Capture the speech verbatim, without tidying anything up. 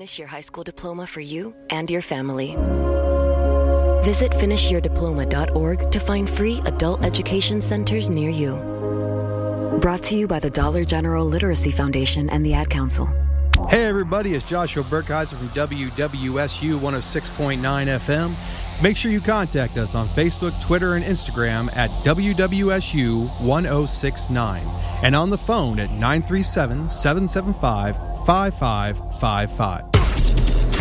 finish your high school diploma for you and your family. Visit finish your diploma dot org to find free adult education centers near you. Brought to you by the Dollar General Literacy Foundation and the Ad Council. Hey everybody, it's Joshua Burkheiser from W W S U one oh six point nine F M. Make sure you contact us on Facebook, Twitter, and Instagram at W W S U one oh six nine and on the phone at nine three seven, seven seven five, five five five five.